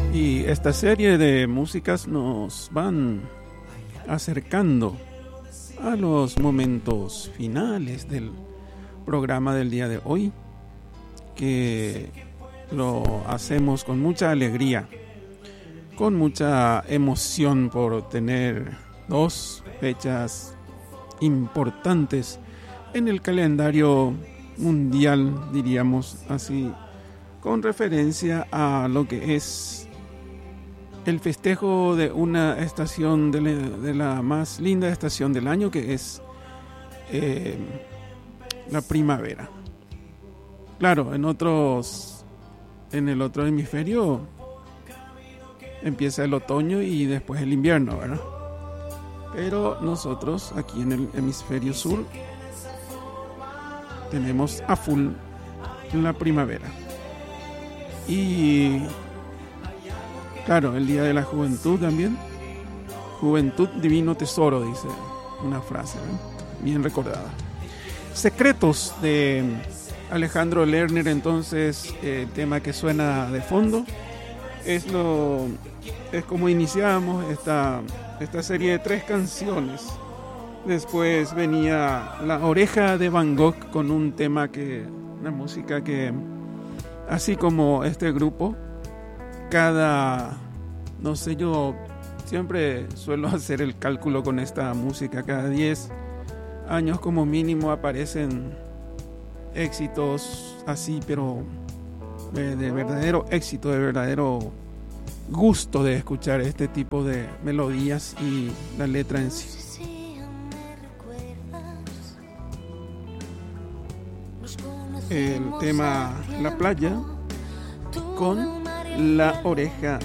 Y esta serie de músicas nos van acercando a los momentos finales del programa del día de hoy, que lo hacemos con mucha alegría, con mucha emoción por tener dos fechas importantes en el calendario mundial, diríamos así, con referencia a lo que es el festejo de una estación de la más linda estación del año, que es la primavera. Claro, en el otro hemisferio empieza el otoño y después el invierno, ¿verdad? Pero nosotros aquí en el hemisferio sur tenemos a full la primavera. Y claro, el Día de la Juventud también. Juventud, divino tesoro, dice una frase, ¿eh? Bien recordada. Secretos de Alejandro Lerner, entonces, el tema que suena de fondo es como iniciamos esta serie de 3 canciones. Después venía La Oreja de Van Gogh con una música que, así como este grupo, no sé, yo siempre suelo hacer el cálculo con esta música, cada 10 años como mínimo aparecen éxitos así, pero de verdadero éxito, de verdadero gusto de escuchar este tipo de melodías y la letra en sí. El tema La Playa con La Oreja